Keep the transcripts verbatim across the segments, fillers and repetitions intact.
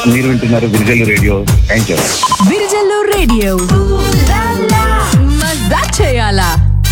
మీరు వింటున్నారు Virijallu radio. Thank you. Virijallu radio మజాక్ చేయాలా.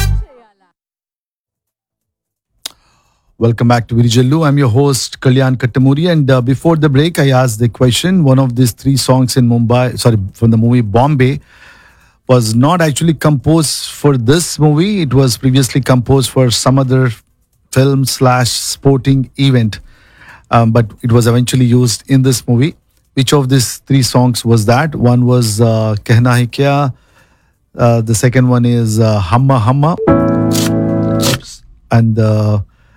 Welcome back to Virijallu. I'm your host Kalyan Kattamuri, and uh, before the break, I asked the question. One of these three songs in Mumbai, sorry, from the movie Bombay, was not actually composed for this movie. It was previously composed for some other film slash sporting event, um, but it was eventually used in this movie. Which of these three songs was that? One was uh, Kehna Hai Kya. Uh, the second one is uh, Hamma Hamma. Oops. And uh,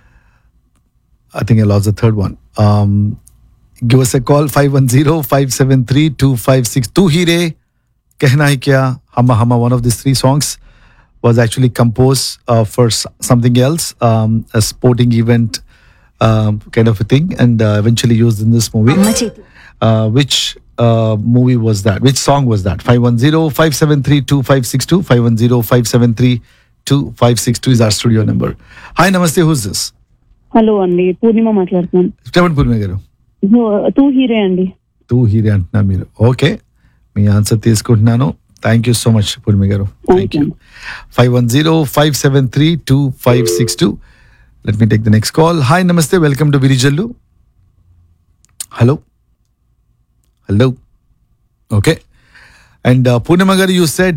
I think I lost the third one. Um, give us a call, five one zero, five seven three, two five six two. Tu Hi Re, Kehna Hai Kya, Hamma Hamma. One of these three songs was actually composed uh, for s- something else, um, a sporting event um, kind of a thing, and uh, eventually used in this movie. Uh, which uh, movie was that? Which song was that? five one zero, five seven three, two five six two. five one zero, five seven three, two five six two is our studio number. Hi, namaste. Who's this? Hello అండి, పూర్ణిమ మాట్లాడుతున్నాను. శ్రవణ్ పూర్ణిమ గారు. Two హీరే అండి. Two హీరే అంటున్నారు మీరు. Okay, మీ answer తీసుకుంటున్నాను. Thank you so much పూర్ణిమ గారు. Thank you. Five one zero five seven three two five six two. Let me take the next call. Hi, నమస్తే. Welcome to Virijallu. Hello hello. Okay. And పూర్ణిమ గారు, you said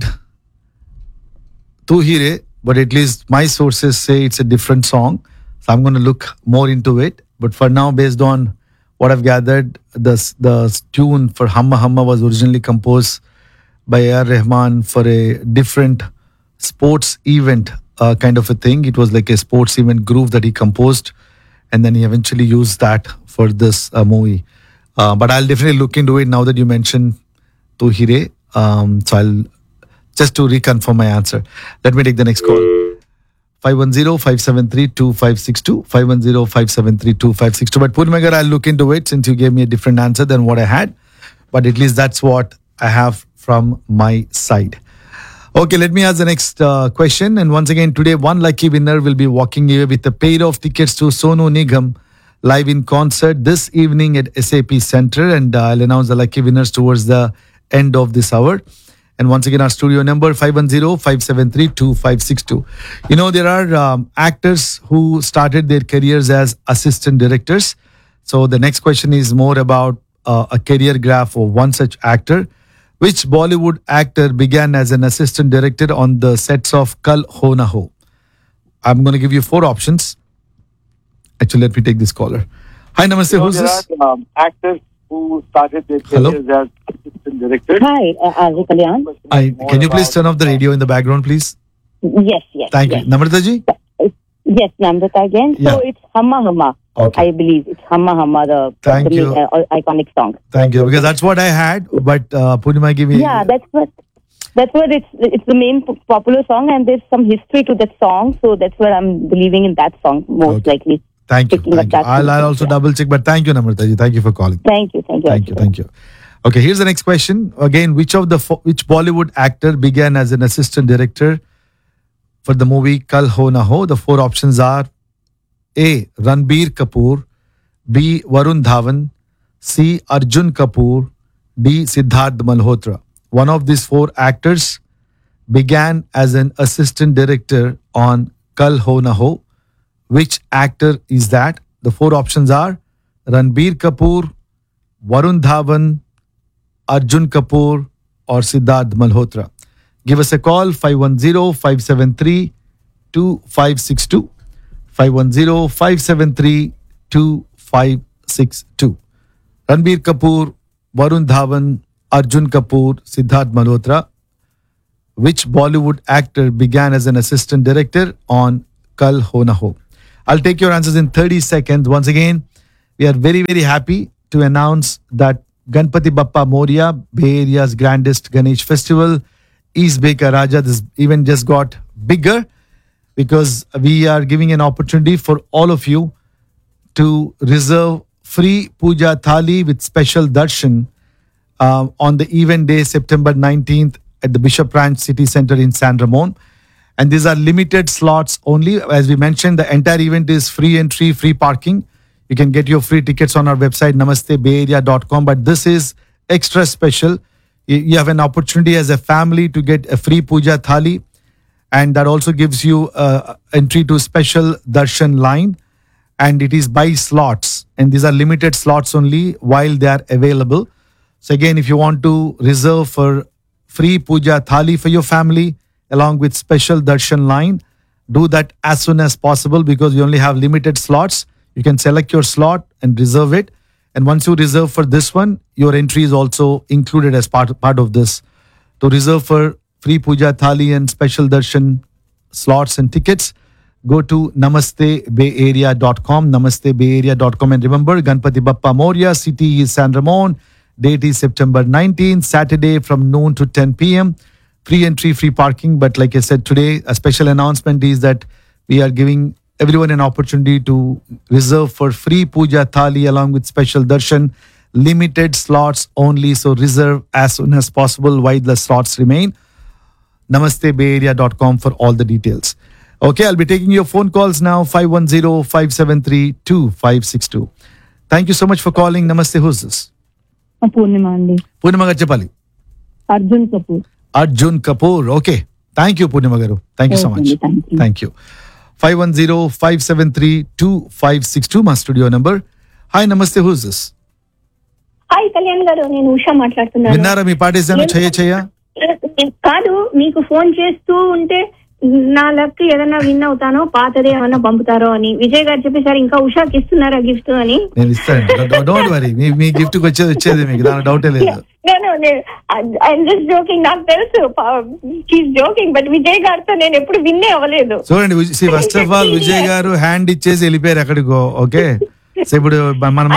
two హీరే, but at least my sources say it's a different song. So I'm going to look more into it. But for now, based on what I've gathered, the the tune for Hamma Hamma was originally composed by A R Rahman for a different sports event uh, kind of a thing. It was like a sports event groove that he composed, and then he eventually used that for this uh, movie. Uh, but I'll definitely look into it now that you mentioned Tu Hi Re. Um, so I'll just to reconfirm my answer. Let me take the next call. five one zero, five seven three, two five six two. five one zero, five seven three, two five six two. But Purmagar, I'll look into it since you gave me a different answer than what I had. But at least that's what I have from my side. Okay, let me ask the next uh, question. And once again, today, one lucky winner will be walking away with a pair of tickets to Sonu Nigam live in concert this evening at S A P Center. And uh, I'll announce the lucky winners towards the end of this hour. And once again, our studio number, five one zero, five seven three, two five six two. You know, there are um, actors who started their careers as assistant directors. So the next question is more about uh, a career graph of one such actor. Which Bollywood actor began as an assistant director on the sets of Kal Ho Na Ho? I'm going to give you four options. Actually, let me take this caller. Hi, namaste. So Who's there this? are um, actors who started their Hello? careers as assistant directors. Hi, uh, are you Kalyan? I, can you please turn off the radio in the background, please? Yes, yes. Thank yes. you. Namrata ji? Yes, Namrata again. Yeah. So it's Hamma Hamma. Okay. I believe it's Hamma Hamma, the, Thank the you. uh, iconic song. Thank you. Because that's what I had. But uh, Purnima gave me. Yeah, that's what. That's what it's. It's the main p- popular song, and there's some history to that song. So that's what I'm believing in that song most Okay. likely. Thank you. Picking up Thank you. that I'll, I'll music, also yeah. double check. But thank you, Namrata ji. Thank you for calling. Thank you, thank you. Thank you. Thank you. Okay, here's the next question. Again, which of the fo- which Bollywood actor began as an assistant director for the movie Kal Ho Na Ho? The four options are A. Ranbir Kapoor, B. Varun Dhawan, C. Arjun Kapoor, D. Siddharth Malhotra. One of these four actors began as an assistant director on Kal Ho Na Ho. Which actor is that? The four options are Ranbir Kapoor, Varun Dhawan, Arjun Kapoor, or Siddharth Malhotra. Give us a call, five one zero, five seven three, two five six two. five one zero, five seven three, two five six two. Ranbir Kapoor, Varun Dhawan, Arjun Kapoor, Siddharth Malhotra. Which Bollywood actor began as an assistant director on Kal Ho Na Ho? I'll take your answers in thirty seconds. Once again, we are very, very happy to announce that Ganpati Bappa Moria, Bay Area's grandest Ganesh festival, is Beka Raja. This event just got bigger because we are giving an opportunity for all of you to reserve free puja thali with special darshan uh, on the event day, September nineteenth, at the Bishop Ranch City Center in San Ramon. And these are limited slots only. As we mentioned, the entire event is free entry, free parking. You can get your free tickets on our website namaste bay area dot com. But this is extra special. You you have an opportunity as a family to get a free puja thali, and that also gives you uh, entry to special darshan line, and it is by slots, and these are limited slots only while they are available. So again, if you want to reserve for free puja thali for your family along with special darshan line, do that as soon as possible because we only have limited slots. You can select your slot and reserve it. And once you reserve for this one, your entry is also included as part, part of this. To reserve for free puja thali and special darshan slots and tickets, go to namaste bay area dot com, namaste bay area dot com. And remember, Ganpati Bappa Moria, city is San Ramon, date is September nineteenth, Saturday from noon to ten p.m. Free entry, free parking. But like I said today, a special announcement is that we are giving everyone an opportunity to reserve for free puja thali along with special darshan. Limited slots only, so reserve as soon as possible while the slots remain. namaste bay area dot com for all the details. Okay, I'll be taking your phone calls now. five one zero, five seven three, two five six two. Thank you so much for calling. Namaste, who's this? పూర్ణిమ అండి. పూర్ణిమ గారు చెప్పాలి. Arjun Kapoor. Arjun Kapoor. Okay. Thank you, Purnima Garu. Thank you so much. Okay, thank you. Thank you. five one zero, five seven three, two five six two, my studio number. Hi, namaste. Who's this? Hi Kalyan గారు, నేను ఉషా మాట్లాడుతున్నాను. విన్నారా మీ పాటేసాను చెయ్య చెయ్య? కాదు, మీకు phone చేస్తూ ఉంటే నా లక్ ఏదైనా విన్ అవుతానో పాతదే ఏమన్నా పంపుతారో అని విజయ్ గారు చెప్పేసారు. ఇంకా ఉషాకి ఇస్తున్నారా గిఫ్ట్ అని? నేను ఇస్తాను, don't worry. Me me gift వచ్చేది వచ్చేది మీకు, దాని డౌటే లేదు. నేను ఐఎమ్ జస్ట్ జోకింగ్. నాకు తెలుసు షీఈస్ జోకింగ్, బట్ విజయ్ గారితో నేను ఎప్పుడు విన్నే అవ్వలేదు. చూడండి, ఫస్ట్ ఆఫ్ ఆల్ విజయ్ గారు హ్యాండ్ ఇచ్చేసి వెళ్ళిపోయారు ఎక్కడికో. ఓకే, సో ఇప్పుడు మన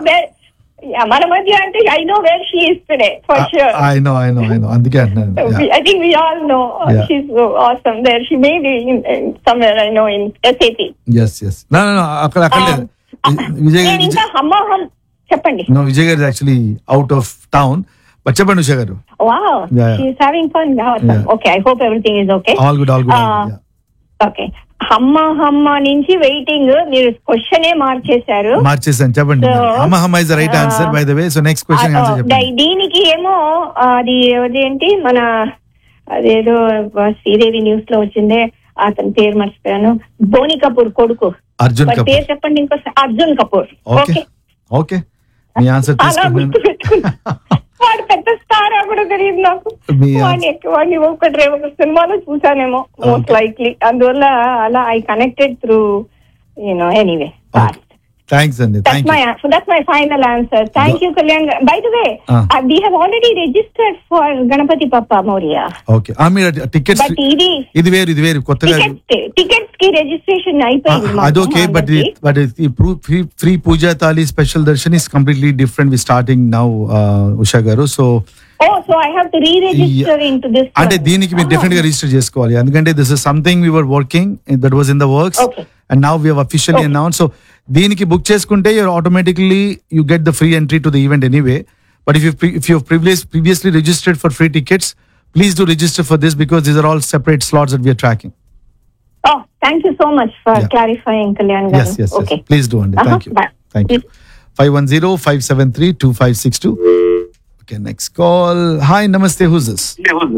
మన మధ్య అంటే I know where she is today for sure. I know I know I know అందుకే అంటున్నాను. I think we all know uh, she's so awesome there. She may be in, in somewhere I know in S A P. Yes, yes. No, no, no. అక్కడ అక్కడ లేదు. విజయ్ నేను ఇంకా హమ్మ హమ్ చెప్పండి. No, Vijay గారు actually out of town. But చెప్పండి ఉషా గారు. Wow, Yeah, yeah. she's having fun. Awesome. Yeah. Okay, I hope everything is okay. All good, all good. all Uh, good, yeah. Okay. హమ్మ హమ్మ నుంచి వెయిటింగ్, మీరు క్వశ్చన్ ఏ మార్చేశారు. మార్చేసాను, చెప్పండి. So, హమ్మ హమ్మ is the right answer by the way. So next question answer చెప్పండి. దీనికి ఏమో అది అదేంటి మన అదేదో శ్రీదేవి న్యూస్ లో వచ్చిందే, అతని పేరు మర్చిపోయాను. బోని కపూర్ కొడుకు. అర్జున్ వాడి కపూర్. పేరు చెప్పండి ఇంకోసారి. అర్జున్ కపూర్. ఓకే ఓకే, మీ ఆన్సర్ అలా గుర్తు పెట్టుకున్నా. వాడు పెద్ద స్టార్ కూడా తెలియదు నాకు. మీ వాడిని వాడిని ఒకటి రేపు ఒక సినిమాలో చూసానేమో మోస్ట్ లైక్లీ. అందువల్ల అలా I connected through you know anyway. Thanks అండి. That's thank my you. that's my final answer. Thank you, Kalyan. By the way, Ah. uh, we have already registered for Ganapati Bappa Moria. Okay, ఆ మీరు tickets But ఇది ఇది వేరు ఇది వేరు కొత్తగా. tickets tickets కి registration అయిపోయింది. మాకు అదొకే, but already. But free free Pooja thali special Darshan is completely different. We starting now Usha గారు. So Oh, so I have to re-register into this అంటే one. దీనికి మీరు Ah. డెఫినెట్ గా రిజిస్టర్ చేసుకోవాలి, ఎందుకంటే this is something we were working that was in the works Okay. And now we have officially Okay. Announce. So దీనికి book చేసుకుంటే you automatically you get the free entry to the event anyway. But if you if you previously registered for free tickets, please do register for this because these are all separate slots that we are tracking. Oh, thank you so much for Yeah. clarifying, Kalyan garu. Yes, yes, yes. Okay. Please do, Andy. Uh-huh. Thank you. Bye. Thank you. five one zero, five seven three, two five six two. Okay, next call. Hi, namaste. Who's this?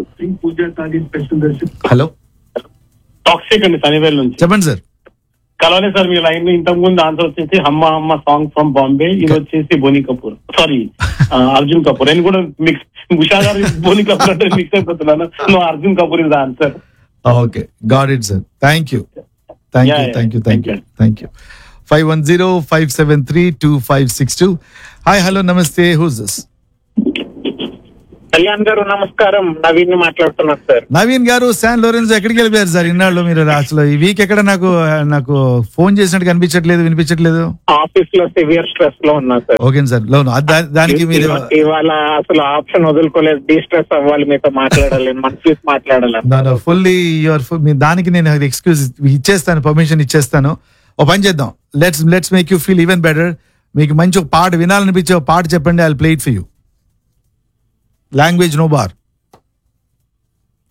Hello. Toxic అండి సనివేల్ నుంచి. చెప్పండి sir. కలవలే sir మీ line. ఇంతకు ముందు answer వచ్చేసి హమ్మ హమ్మ song from Bombay. ఇది వచ్చేసి బోని కపూర్, సారీ అర్జున్ కపూర్. నేను కూడా మిక్స్ ఉషా గారు బోని కపూర్ అంటే మిక్స్ అయిపోతున్నాను. No, Arjun Kapoor is the answer. Okay, got it, sir. Thank you. Thank Yeah, you, yeah. thank you, thank Thank you, thank you. five one zero, five seven three, two five six two. Hi, hello, namaste. Who's this? Kalyan గారు నమస్కారం, నవీన్ మాట్లాడుతున్నాను sir. Naveen గారు, San Lorenz ఎక్కడికి వెళ్ళిపోయారు sir ఇన్నాళ్ళు? మీరు అసలు ఈ వీక్ ఎక్కడ నాకు నాకు ఫోన్ చేసినట్టు కనిపించట్లేదు, వినిపించట్లేదు. ఆఫీస్ లో సివియర్ స్ట్రెస్ లో ఉన్నా సార్. ఓకే సార్, లోను దానికి మీరు ఇవాళ అసలు ఆప్షన్ వదులుకోలేదు. డీ స్ట్రెస్ అవ్వాలి, మీతో మాట్లాడాలి, మనసు మాట్లాడాలి. ఫుల్లీ యువర్ దానికి నేను ఎక్స్క్యూజ్ ఇచ్చేస్తాను, పర్మిషన్ ఇచ్చేస్తాను. ఓ పని చేద్దాం, let's let's make you feel even better. మీకు మంచి ఒక పాట వినాలనిపించే ఒక పాట చెప్పండి, I will play it for you. Language no bar.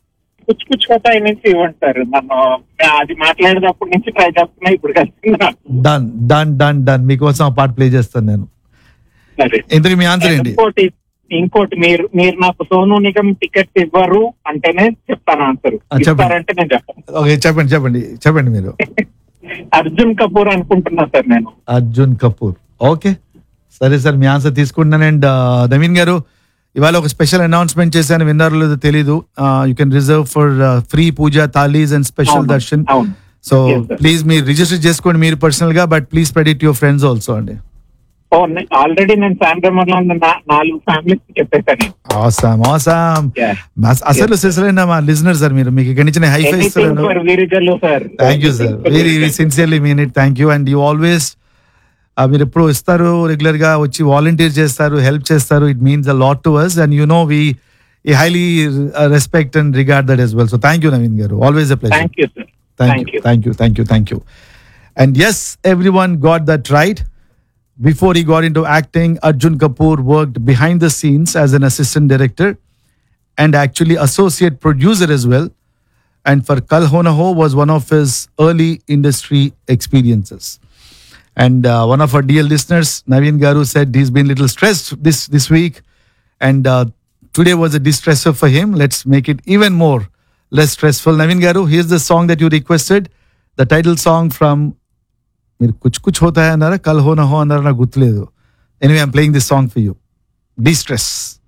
కుచ్చు కుచ్చు హోతాయి నుంచి ఇవ్వండి సార్. నన్ను అది మాట్లాడేటప్పటి నుంచి ట్రై చేస్తున్నా, ఇప్పుడు కలిసింది. డన్ డన్ డన్ డన్ మీకోసం ఆ పాట ప్లే చేస్తాను నేను. సరే, ఇంతకీ మీ ఆన్సర్ ఏంటి? ఇంకోటి ఇంకోటి మీరు మీరు నాకు సోను నిగమ్ టికెట్స్ ఇవ్వరు అంటేనే చెప్తాను ఆన్సర్. ఇస్తారంటే నేను చెప్పను. ఓకే, చెప్పండి చెప్పండి చెప్పండి మీరు. అర్జున్ కపూర్ అనుకుంటున్నా సార్ నేను. అర్జున్ కపూర్. ఓకే, సరే సార్, మీ ఆన్సర్ తీసుకుంటున్నాను. అండ్ నవీన్ గారు, ఇవాళ ఒక స్పెషల్ అనౌన్స్మెంట్ చేశాను, విన్నారో లేదో తెలీదు. You can reserve for free puja thalis and special Darshan. So please మీరు రిజిస్టర్ చేసుకోండి మీరు పర్సనల్ గా, but please spread it your friends also అండి. ఆల్రెడీ నేను శాండ్రమర్ లో నాలుగు ఫ్యామిలీస్ చెప్పేసాను. ఆసామ్ ఆసామ్. అసలు సిసలైన మా లిజనర్ సార్ మీరు, మీకు ఇక్కడి నుంచి హై ఫై ఇస్తున్నాను. Thank you sir, very very sincerely mean it. Thank you. And you always మీరు ఎప్పుడు ఇస్తారు, రెగ్యులర్ గా వచ్చి వాలంటీర్ చేస్తారు, హెల్ప్ చేస్తారు. It means a lot to us and you know we highly respect and regard that as well. So thank you Naveen garu, always a pleasure. Thank you sir. Thank you thank you thank you thank you. And yes, everyone got that right. Before he got into acting, Arjun Kapoor worked behind the scenes as an assistant director and actually associate producer as well. And for Kal Ho Na Ho was one of his early industry experiences. And uh, one of our dear listeners, Naveen Garu, said he's been a little stressed this, this week. And uh, today was a distressor for him. Let's make it even more less stressful. Naveen Garu, here's the song that you requested. The title song from మీరు కుచ్ కుచ్ హోతా high అన్నారా, కల్ హో నా హో అన్నారా, నాకు గుర్తులేదు. Anyway I'm playing this song for you. Distress.